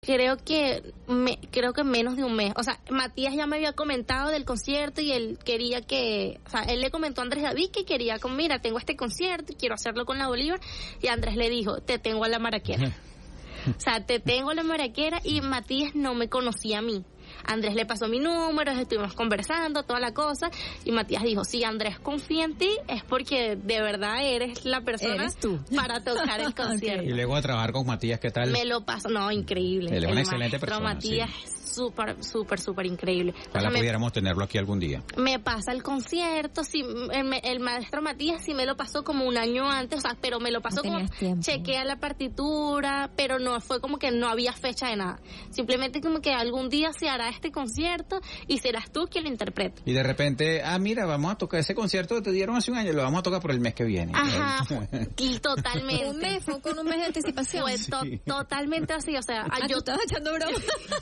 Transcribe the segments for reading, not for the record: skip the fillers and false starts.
creo que menos de un mes. O sea, Matías ya me había comentado del concierto y él quería él le comentó a Andrés David que quería mira, tengo este concierto y quiero hacerlo con la Bolívar, y Andrés le dijo, te tengo a la maraquera. O sea, te tengo a la maraquera, y Matías no me conocía a mí. Andrés le pasó mi número, estuvimos conversando, toda la cosa, y Matías dijo, si Andrés confía en ti, es porque de verdad eres la persona ¿Eres tú? para tocar el concierto. Y luego a trabajar con Matías, ¿qué tal? Me lo pasó, no, increíble. Él es una excelente persona. Matías sí. súper increíble. Ojalá pudiéramos tenerlo aquí algún día. Me pasa el concierto, sí, el maestro Matías sí me lo pasó como un año antes, o sea, pero me lo pasó como, chequea la partitura, pero no fue como que no había fecha de nada. Simplemente como que algún día se hará este concierto y serás tú quien lo interprete. Y de repente, mira, vamos a tocar ese concierto que te dieron hace un año, lo vamos a tocar por el mes que viene. Ajá, y totalmente. Un mes, fue con un mes de anticipación. Fue totalmente así, o sea, yo estaba echando broma.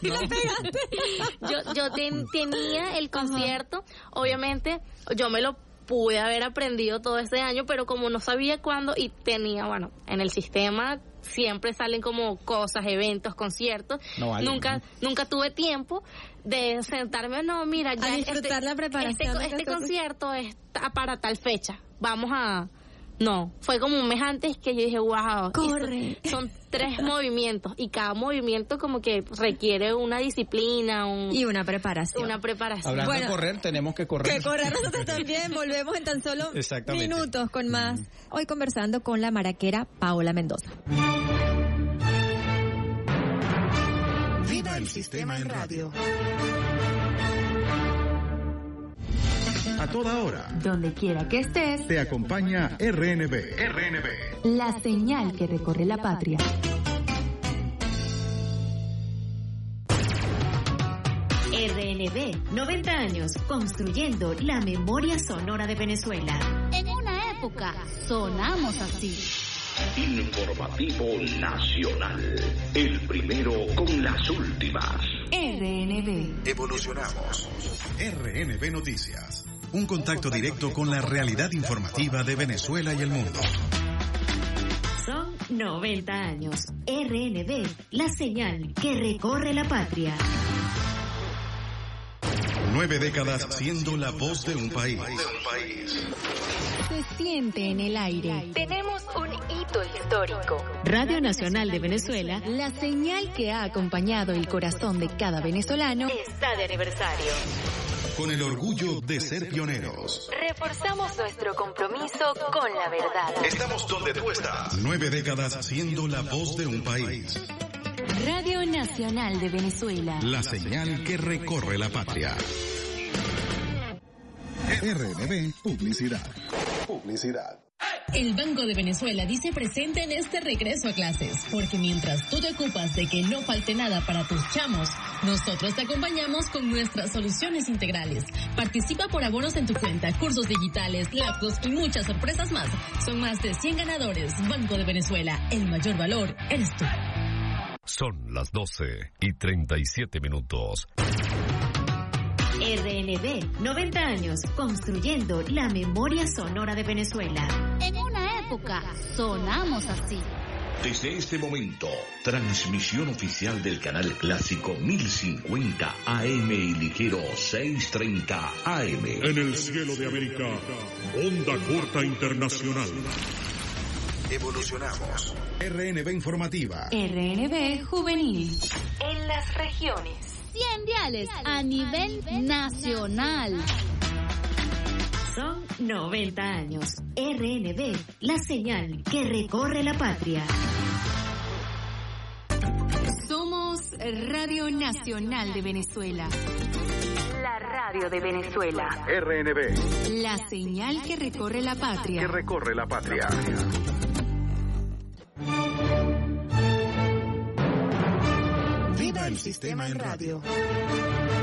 Yo tenía el concierto, obviamente yo me lo pude haber aprendido todo ese año, pero como no sabía cuándo y tenía, bueno, en el sistema siempre salen como cosas, eventos, conciertos. No vale, nunca tuve tiempo de sentarme, no, mira, ya a disfrutar la preparación este concierto está para tal fecha. Vamos a... No, fue como un mes antes que yo dije, wow. Corre. Son 3 movimientos y cada movimiento como que requiere una disciplina. Y una preparación. Hablando de correr, tenemos que correr. Que correr nosotros también. Volvemos en tan solo minutos con más. Hoy conversando con la maraquera Paola Mendoza. Viva el sistema en radio. A toda hora, donde quiera que estés, te acompaña RNB. La señal que recorre la patria. RNB, 90 años construyendo la memoria sonora de Venezuela. En una época sonamos así. Informativo Nacional, el primero con las últimas. RNB. Evolucionamos. RNB Noticias. Un contacto directo con la realidad informativa de Venezuela y el mundo. Son 90 años. RNB, la señal que recorre la patria. 9 décadas siendo la voz de un país. Se siente en el aire. Tenemos un hito histórico. Radio Nacional de Venezuela, la señal que ha acompañado el corazón de cada venezolano, está de aniversario. Con el orgullo de ser pioneros. Reforzamos nuestro compromiso con la verdad. Estamos donde tú estás. 9 décadas siendo la voz de un país. Radio Nacional de Venezuela. La señal que recorre la patria. RNB Publicidad. El Banco de Venezuela dice presente en este regreso a clases, porque mientras tú te ocupas de que no falte nada para tus chamos, nosotros te acompañamos con nuestras soluciones integrales. Participa por abonos en tu cuenta, cursos digitales, laptops y muchas sorpresas más. Son más de 100 ganadores. Banco de Venezuela, el mayor valor eres tú. Son las 12:37. RNB, 90 años construyendo la memoria sonora de Venezuela. En una época sonamos así. Desde este momento, transmisión oficial del canal clásico 1050 AM y ligero 630 AM. En el cielo de América, onda corta internacional. Evolucionamos. RNB Informativa. RNB Juvenil. En las regiones. 100 diales a nivel nacional. Son 90 años. RNB, la señal que recorre la patria. Somos Radio Nacional de Venezuela. La radio de Venezuela. RNB. La señal que recorre la patria. Viva el sistema en radio.